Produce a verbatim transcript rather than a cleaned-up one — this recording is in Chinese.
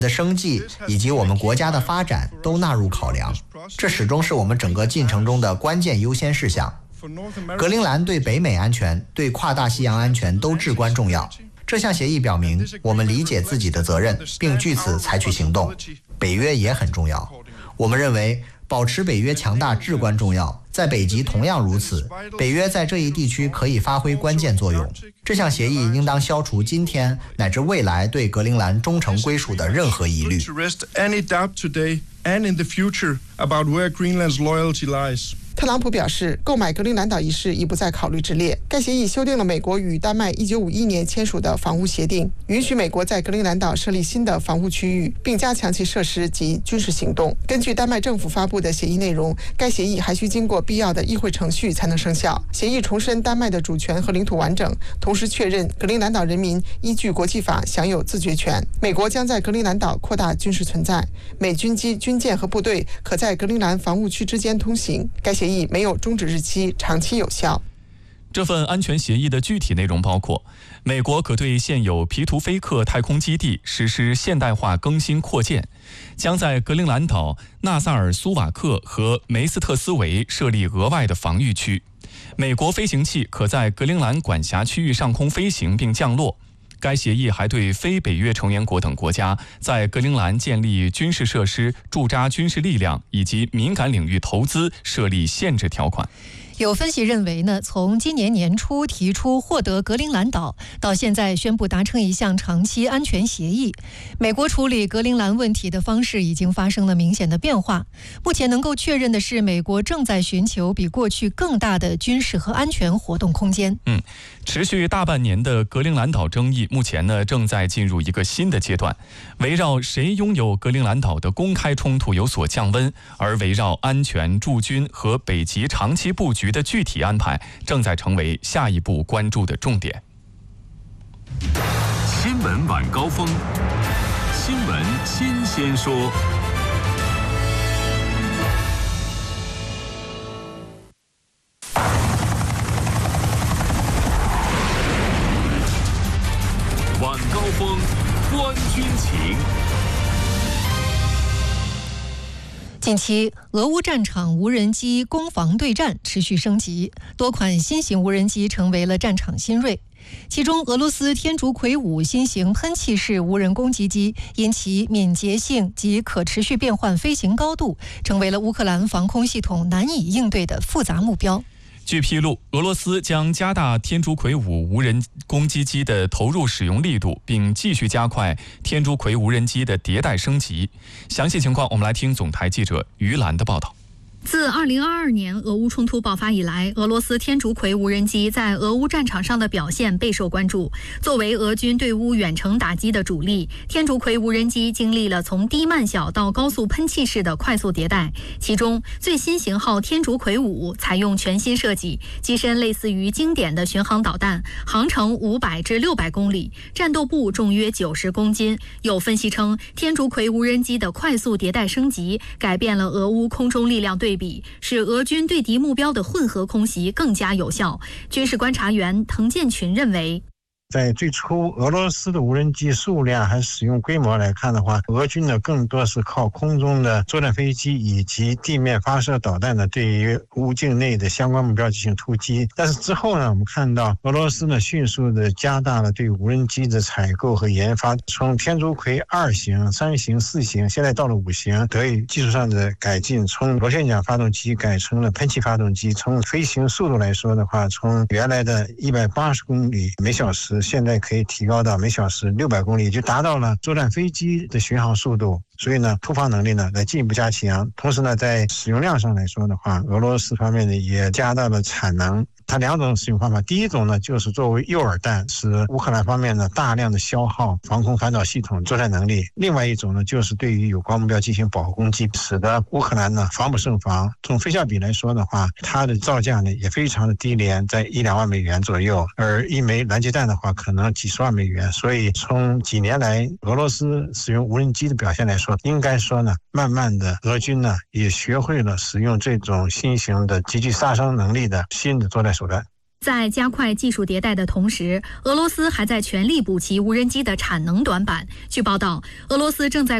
的生计以及我们国家的发展都纳入考量，这始终是我们整个进程中的关键优先事项。格陵兰对北美安全、对跨大西洋安全都至关重要。这项协议表明，我们理解自己的责任，并据此采取行动。北约也很重要，我们认为保持北约强大至关重要，在北极同样如此。北约在这一地区可以发挥关键作用。这项协议应当消除今天乃至未来对格陵兰忠诚归属的任何疑虑。 特朗普表示，购买格陵兰岛一事已不在考虑之列。该协议修订了美国与丹麦一九五一年签署的防务协定，允许美国在格陵兰岛设立新的防务区域，并加强其设施及军事行动。根据丹麦政府发布的协议内容，该协议还需经过必要的议会程序才能生效。协议重申丹麦的主权和领土完整，同时确认格陵兰岛人民依据国际法享有自决权。美国将在格陵兰岛扩大军事存在，美军机、军舰和部队可在格陵兰防务区之间通行。该协议没有终止日期，长期有效。 这份安全协议的具体内容包括：美国可对现有皮图菲克太空基地实施现代化更新扩建，将在格陵兰岛、纳萨尔苏瓦克和梅斯特斯维设立额外的防御区。美国飞行器可在格陵兰管辖区域上空飞行并降落。该协议还对非北约成员国等国家在格陵兰建立军事设施、驻扎军事力量以及敏感领域投资设立限制条款。 有分析认为呢，从今年年初提出获得格陵兰岛，到现在宣布达成一项长期安全协议，美国处理格陵兰问题的方式已经发生了明显的变化。目前能够确认的是，美国正在寻求比过去更大的军事和安全活动空间。 嗯，持续大半年的格陵兰岛争议，目前呢正在进入一个新的阶段。围绕谁拥有格陵兰岛的公开冲突有所降温，而围绕安全、驻军和北极长期布局的具体安排正在成为下一步关注的重点。 新闻晚高峰，新闻新鲜说。晚高峰，观军情。 近期，俄乌战场无人机攻防对战持续升级，多款新型无人机成为了战场新锐。其中，俄罗斯天竺葵五新型喷气式无人攻击机因其敏捷性及可持续变换飞行高度，成为了乌克兰防空系统难以应对的复杂目标。 据披露，俄罗斯将加大天竺葵五无人攻击机的投入使用力度，并继续加快天竺葵无人机的迭代升级。详细情况，我们来听总台记者于兰的报道。 自二零二二年俄乌冲突爆发以来，俄罗斯天竺葵无人机在俄乌战场上的表现备受关注。作为俄军对乌远程打击的主力，天竺葵无人机经历了从低慢小到高速喷气式的快速迭代。其中，最新型号天竺葵五采用全新设计，机身类似于经典的巡航导弹，航程五百至六百公里，战斗部重约九十公斤。有分析称，天竺葵无人机的快速迭代升级，改变了俄乌空中力量对比，使俄军对敌目标的混合空袭更加有效。军事观察员滕建群认为， 在最初俄罗斯的无人机数量还使用规模来看的话，俄军呢更多是靠空中的作战飞机以及地面发射导弹呢对于乌境内的相关目标进行突击。但是之后呢，我们看到俄罗斯呢迅速的加大了对无人机的采购和研发，从天竺葵二型、三型、四型，现在到了五型，得以技术上的改进，从螺旋桨发动机改成了喷气发动机。从飞行速度来说的话，从原来的一百八十公里每小时，现在可以提高到每小时六百公里，就达到了作战飞机的巡航速度。所以呢，突防能力呢来进一步加强。同时呢，在使用量上来说的话，俄罗斯方面呢也加大了产能。它两种使用方法，第一种呢就是作为诱饵弹，使乌克兰方面呢大量的消耗防空反导系统作战能力；另外一种呢就是对于有关目标进行保护攻击，使得乌克兰呢防不胜防。从费效比来说的话，它的造价呢也非常的低廉，在一两万美元左右，而一枚拦截弹的话可能几十万美元。所以从几年来俄罗斯使用无人机的表现来说，应该说呢，慢慢的俄军呢也学会了使用这种新型的极具杀伤能力的新的作战手段。 在加快技术迭代的同时，俄罗斯还在全力补齐无人机的产能短板。据报道，俄罗斯正在